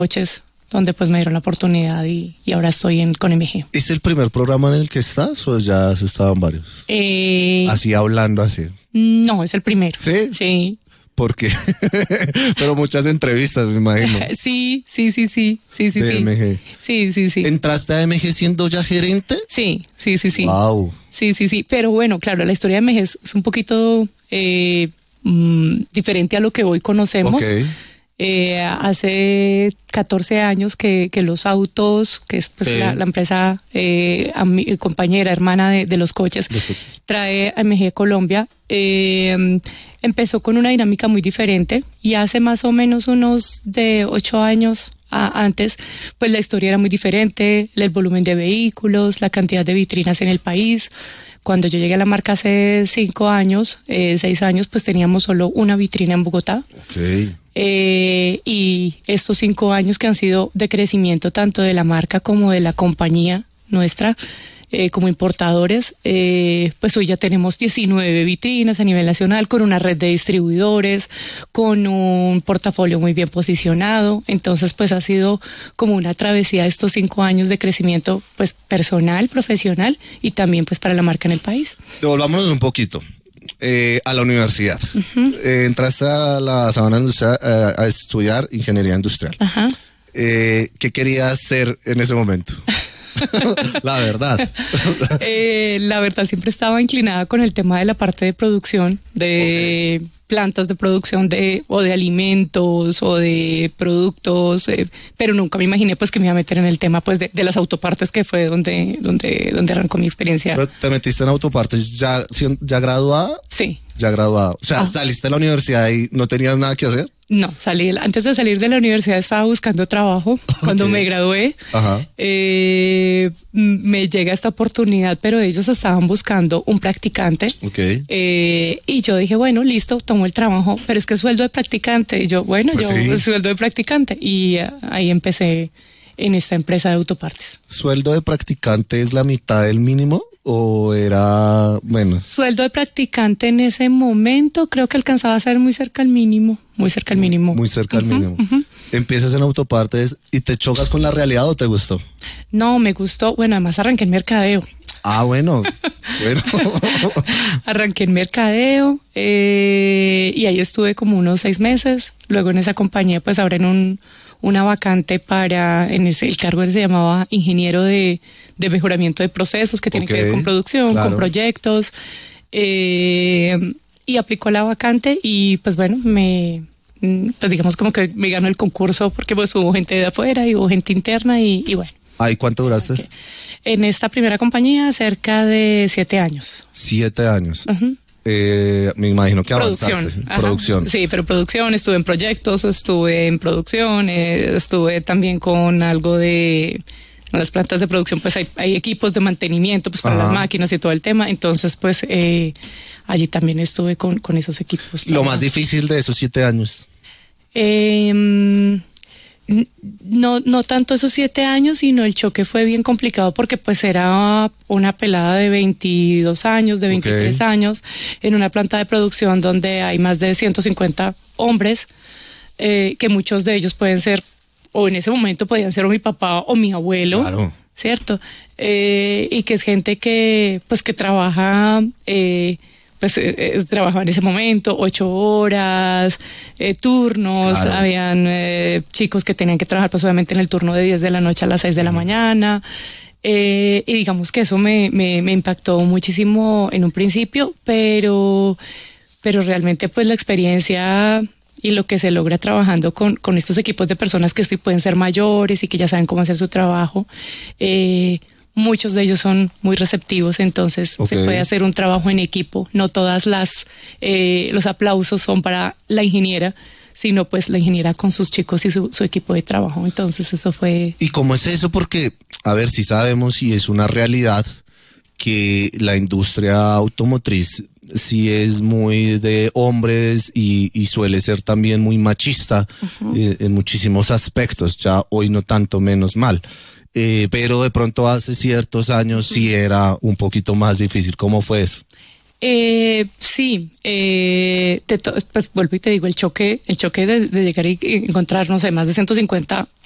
coches, donde pues me dieron la oportunidad y ahora estoy con MG. ¿Es el primer programa en el que estás o ya has estado en varios? Así hablando así. No, es el primero. ¿Sí? Sí. ¿Por qué? Pero muchas entrevistas, me imagino. Sí. De MG. Sí. ¿Entraste a MG siendo ya gerente? Sí. Wow. Sí. Pero bueno, claro, la historia de MG es un poquito diferente a lo que hoy conocemos. Okay. Hace 14 años que los autos, que es pues, sí. la empresa compañera, hermana de los coches, trae a MG Colombia, empezó con una dinámica muy diferente y hace más o menos unos de 8 años antes, pues la historia era muy diferente, el volumen de vehículos, la cantidad de vitrinas en el país. Cuando yo llegué a la marca hace 6 años, pues teníamos solo una vitrina en Bogotá. Okay. Y estos 5 años que han sido de crecimiento tanto de la marca como de la compañía nuestra, como importadores, pues hoy ya tenemos 19 vitrinas a nivel nacional con una red de distribuidores, con un portafolio muy bien posicionado. Entonces pues ha sido como una travesía de estos 5 años de crecimiento pues personal, profesional y también pues para la marca en el país. Devolvámonos un poquito. A la universidad. Uh-huh. Entraste a la Sabana Industrial a estudiar ingeniería industrial. Ajá. ¿Qué querías ser en ese momento? La verdad. La verdad siempre estaba inclinada con el tema de la parte de producción, de plantas de producción o de alimentos o de productos, pero nunca me imaginé pues que me iba a meter en el tema pues de las autopartes, que fue donde arrancó mi experiencia. ¿Pero te metiste en autopartes ya graduada? Sí. Ya graduada. O sea, saliste de la universidad y no tenías nada que hacer. No, antes de salir de la universidad estaba buscando trabajo. Cuando me gradué, me llega esta oportunidad, pero ellos estaban buscando un practicante. Okay. Y yo dije, bueno, listo, tomo el trabajo, pero es que sueldo de practicante. Y yo, bueno, pues sueldo de practicante. Y ahí empecé en esta empresa de autopartes. ¿Sueldo de practicante es la mitad del mínimo? ¿O era menos? Sueldo de practicante en ese momento creo que alcanzaba a ser muy cerca al mínimo. Muy cerca al mínimo. Uh-huh. Empiezas en autopartes y te chocas con la realidad, ¿o te gustó? No, me gustó. Bueno, además arranqué en mercadeo. Ah, bueno. Arranqué en mercadeo y ahí estuve como unos 6 meses. Luego en esa compañía pues abren una vacante el cargo se llamaba ingeniero de mejoramiento de procesos, que tiene que ver con producción, con proyectos, y aplicó la vacante y pues bueno, pues digamos como que me ganó el concurso porque pues hubo gente de afuera y hubo gente interna y bueno. ¿Y cuánto duraste? Okay. En esta primera compañía cerca de 7 años. 7 años. Uh-huh. Me imagino que avanzaste. Producción. Sí, pero producción, estuve en proyectos, estuve en producción, estuve también con algo de las plantas de producción, pues hay equipos de mantenimiento pues para las máquinas y todo el tema, entonces pues allí también estuve con esos equipos. ¿Lo más difícil de esos 7 años? No tanto esos 7 años, sino el choque fue bien complicado porque pues era una pelada de 22 años, de 23 años, en una planta de producción donde hay más de 150 hombres, que muchos de ellos pueden ser, o en ese momento podían ser o mi papá o mi abuelo, claro. ¿Cierto? Y que es gente que trabaja... trabajaba en ese momento 8 horas, turnos, claro. Habían chicos que tenían que trabajar pues obviamente en el turno de 10 de la noche a las 6 de la mañana, y digamos que eso me impactó muchísimo en un principio, pero realmente pues la experiencia y lo que se logra trabajando con estos equipos de personas que pueden ser mayores y que ya saben cómo hacer su trabajo, muchos de ellos son muy receptivos, entonces se puede hacer un trabajo en equipo. No todas los aplausos son para la ingeniera, sino pues la ingeniera con sus chicos y su equipo de trabajo. Entonces eso fue... ¿Y cómo es eso? Porque, a ver, si sabemos y es una realidad que la industria automotriz sí es muy de hombres y suele ser también muy machista en muchísimos aspectos, ya hoy no tanto, menos mal. Pero de pronto hace ciertos años sí era un poquito más difícil. ¿Cómo fue eso? Sí, pues vuelvo y te digo, el choque de llegar y encontrar, no sé, más de 150